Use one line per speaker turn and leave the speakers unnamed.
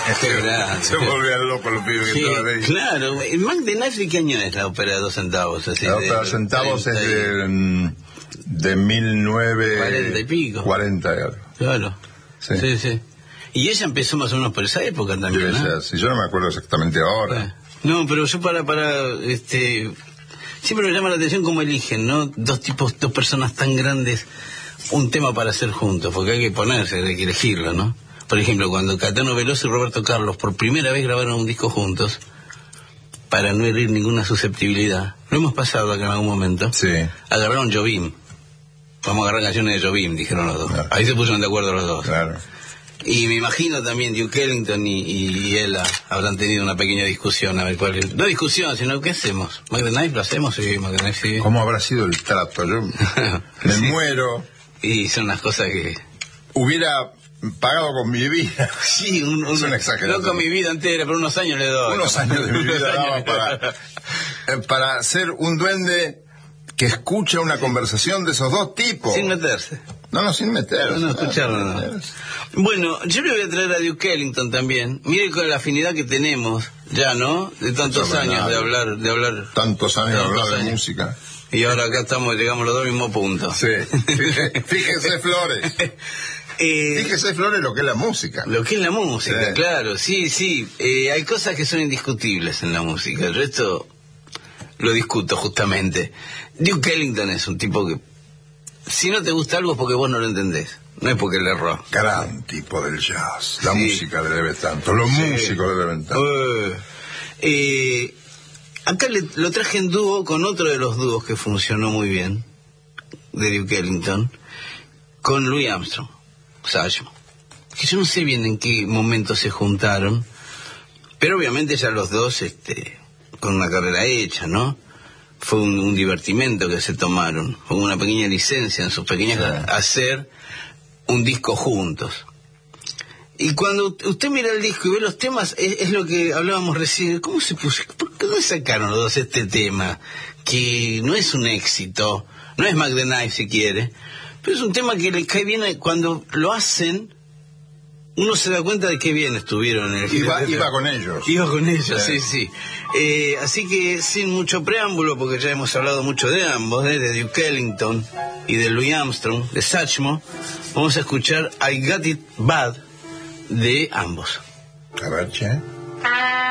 Se volvían locos los pibes.
Sí, claro. ¿El Mac de Knife qué año es la ópera de 2 centavos? Así,
la ópera de 2 centavos es de 1940
y pico.
40 y algo.
Claro. Sí. Y ella empezó más o menos por esa época también, ¿no?
Sí, yo no me acuerdo exactamente ahora.
No, pero yo siempre me llama la atención cómo eligen, ¿no? Dos personas tan grandes, un tema para hacer juntos, porque hay que ponerse, hay que elegirlo, ¿no? Por ejemplo, cuando Caetano Veloso y Roberto Carlos por primera vez grabaron un disco juntos, para no herir ninguna susceptibilidad, lo hemos pasado acá en algún momento, agarraron Jobim. Vamos a agarrar canciones de Jobim, dijeron los dos. Claro. Ahí se pusieron de acuerdo los dos.
Claro.
Y me imagino también Duke Ellington y Ella habrán tenido una pequeña discusión, a ver cuál es. No discusión, sino ¿qué hacemos? ¿Mac the Knife lo hacemos? Sí, Mac the Knife sí.
¿Cómo habrá sido el trato? Yo me muero.
Y son unas cosas que...
Hubiera pagado con mi vida.
Sí,
Son exagerados.
No con mi vida entera, pero unos años le doy.
Unos años de mi vida daba para ser un duende que escucha una conversación de esos dos tipos.
Sin meterse.
No, sin meterse.
No, escucharlo, no. Bueno, yo le voy a traer a Duke Ellington también. Mire con la afinidad que tenemos, ya, ¿no? De tantos años de hablar.
Tantos años de hablar de música.
Y ahora acá llegamos los dos al mismo punto.
Sí. Fíjese, Flores. Fíjese, Flores, lo que es la música.
Lo que es la música, claro. Sí. Hay cosas que son indiscutibles en la música. Yo esto lo discuto justamente. Duke Ellington es un tipo que, si no te gusta algo es porque vos no lo entendés. No es porque le erró.
Gran tipo del jazz. La música le debe tanto. Los músicos le deben tanto.
Acá lo traje en dúo con otro de los dúos que funcionó muy bien, de Duke Ellington, con Louis Armstrong, Satchmo. Que yo no sé bien en qué momento se juntaron, pero obviamente ya los dos con una carrera hecha, ¿no? Fue un divertimento que se tomaron, fue una pequeña licencia en sus pequeñas hacer un disco juntos. Y cuando usted mira el disco y ve los temas, es lo que hablábamos recién. ¿Cómo se puso? ¿Por qué no sacaron los dos este tema? Que no es un éxito, no es Mac the Knife si quiere, pero es un tema que le cae bien cuando lo hacen. Uno se da cuenta de qué bien estuvieron en el
Iba con ellos.
Iba con ellos, sí. Así que sin mucho preámbulo, porque ya hemos hablado mucho de ambos, de Duke Ellington y de Louis Armstrong, de Satchmo, vamos a escuchar I Got It Bad de ambos.
A ver, che.